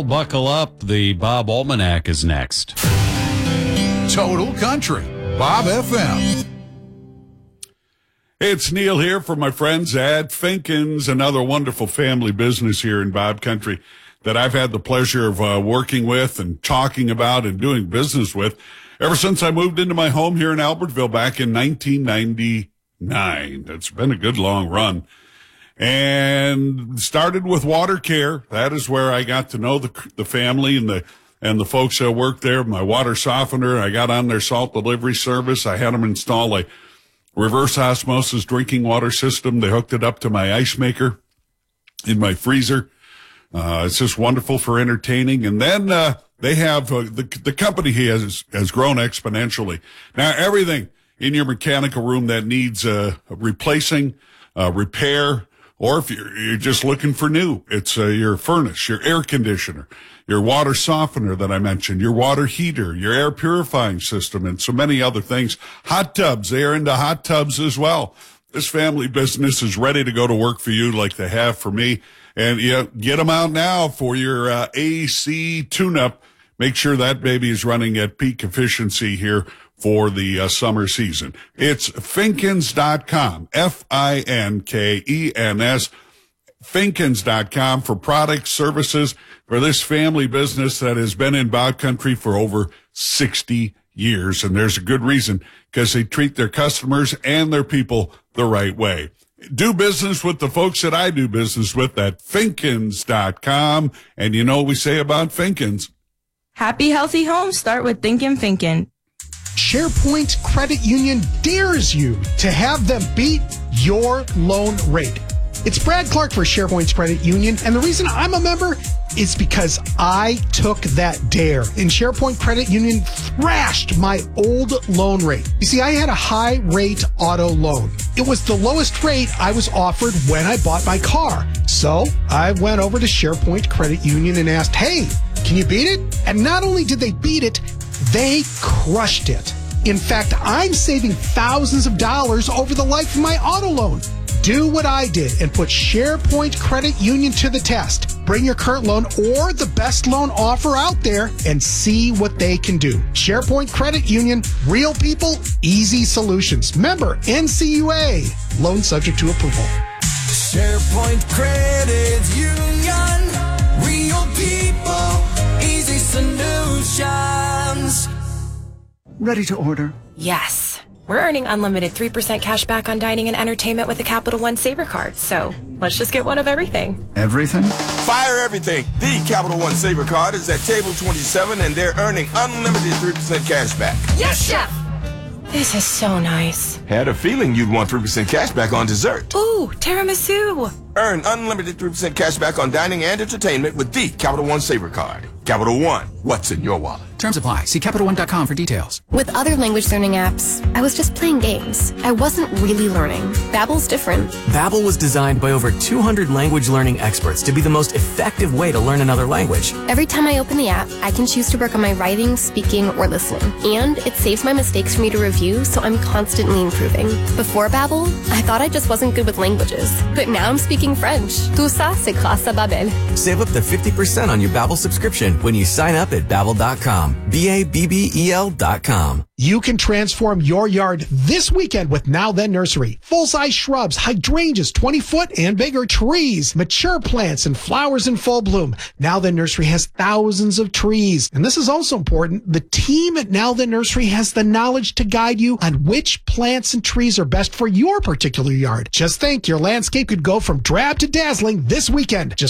Buckle up. The Bob Almanac is next. Total Country. Bob FM. It's Neil here for my friends at Finkins, another wonderful family business here in Bob Country that I've had the pleasure of working with and talking about and doing business with ever since I moved into my home here in Albertville back in 1999. It's been a good long run. And started with water care. That is where I got to know the family and the folks that worked there. My water softener, I got on their salt delivery service. I had them install a reverse osmosis drinking water system. They hooked it up to my ice maker in my freezer. It's just wonderful for entertaining. And then they have the company has grown exponentially. Now everything in your mechanical room that needs replacing, repair, or if you're just looking for new, it's your furnace, your air conditioner, your water softener that I mentioned, your water heater, your air purifying system, and so many other things. Hot tubs, they are into hot tubs as well. This family business is ready to go to work for you like they have for me. And get them out now for your AC tune-up. Make sure that baby is running at peak efficiency here for the summer season. It's Finkins.com, Finkens, Finkins.com for products, services for this family business that has been in Bob Country for over 60 years. And there's a good reason, because they treat their customers and their people the right way. Do business with the folks that I do business with at Finkins.com. And you know what we say about Finkins? Happy, healthy homes start with thinking Finkin. SharePoint Credit Union dares you to have them beat your loan rate. It's Brad Clark for SharePoint Credit Union, and the reason I'm a member is because I took that dare, and SharePoint Credit Union thrashed my old loan rate. You see, I had a high-rate auto loan. It was the lowest rate I was offered when I bought my car. So I went over to SharePoint Credit Union and asked, hey, can you beat it? And not only did they beat it, they crushed it. In fact, I'm saving thousands of dollars over the life of my auto loan. Do what I did and put SharePoint Credit Union to the test. Bring your current loan or the best loan offer out there and see what they can do. SharePoint Credit Union, real people, easy solutions. Member NCUA. Loan subject to approval. SharePoint Credit Union, real people, easy solutions. Ready to order? Yes. We're earning unlimited 3% cash back on dining and entertainment with the Capital One Saver card. So let's just get one of everything. Everything? Fire everything. The Capital One Saver card is at table 27, and they're earning unlimited 3% cash back. Yes, Chef! This is so nice. Had a feeling you'd want 3% cash back on dessert. Ooh, tiramisu. Earn unlimited 3% cash back on dining and entertainment with the Capital One Saver card. Capital One, what's in your wallet? Terms apply. See CapitalOne.com for details. With other language learning apps, I was just playing games. I wasn't really learning. Babbel's different. Babbel was designed by over 200 language learning experts to be the most effective way to learn another language. Every time I open the app, I can choose to work on my writing, speaking, or listening. And it saves my mistakes for me to review, so I'm constantly improving. Before Babbel, I thought I just wasn't good with languages. But now I'm speaking French. Tout ça, c'est grâce à Babbel. Save up to 50% on your Babbel subscription when you sign up at Babbel.com. Babbel.com. You can transform your yard this weekend with Now Then Nursery. Full-size shrubs, hydrangeas, 20-foot and bigger trees, mature plants, and flowers in full bloom. Now Then Nursery has thousands of trees. And this is also important. The team at Now Then Nursery has the knowledge to guide you on which plants and trees are best for your particular yard. Just think, your landscape could go from drab to dazzling this weekend. Just